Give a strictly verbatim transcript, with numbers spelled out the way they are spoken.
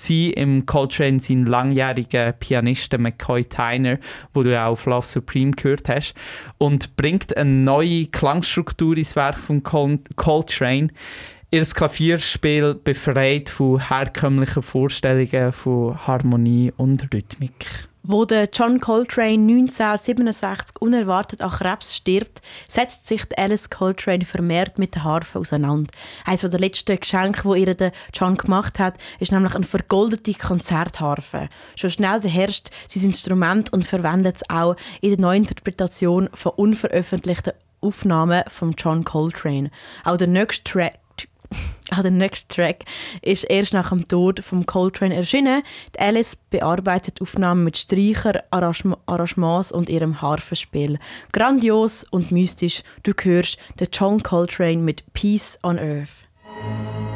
sie im Coltrane seinen langjährigen Pianisten McCoy Tyner, wo du ja auf Love Supreme gehört hast, und bringt eine neue Klangstruktur ins Werk von Col- Coltrane. Ihr Klavierspiel befreit von herkömmlichen Vorstellungen von Harmonie und Rhythmik. Wo der John Coltrane neunzehnhundertsiebenundsechzig unerwartet an Krebs stirbt, setzt sich Alice Coltrane vermehrt mit der Harfe auseinander. Eines der letzten Geschenke, die ihr der John gemacht hat, ist nämlich eine vergoldete Konzertharfe. Schon schnell beherrscht sie das Instrument und verwendet es auch in der Neuinterpretation von unveröffentlichten Aufnahmen von John Coltrane. Auch der nächste Track Auch der nächste Track ist erst nach dem Tod von Coltrane erschienen. Die Alice bearbeitet Aufnahmen mit Streicher, Arrangements und ihrem Harfenspiel. Grandios und mystisch, du hörst den John Coltrane mit Peace on Earth.